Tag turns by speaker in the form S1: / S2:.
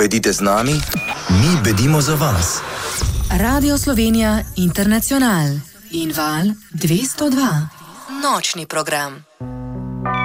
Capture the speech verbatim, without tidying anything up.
S1: Bedite z nami, mi bedimo za vas.
S2: Radio Slovenija Internacional in Val dvesto dva. Nočni program.